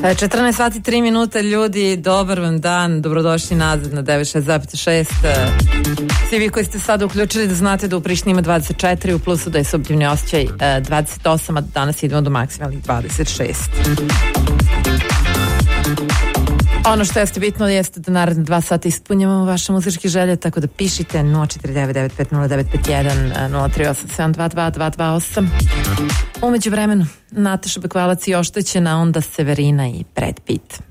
14 sati 3 minute, ljudi, dobar vam dan, dobrodošli nazad na 96,6. Svi vi koji ste sada uključili da znate da u Prištini ima 24, u plusu da je subjektivni osjećaj 28, a danas idemo do maksimalnih 26. Ono što jeste bitno jeste da naredne 2 sata ispunjavamo vaše muzičke želje, tako da pišite 049950951 038722228. Umeđu vremenu Nataša Bekvalac i oštećena, onda Severina i Brad Pitt.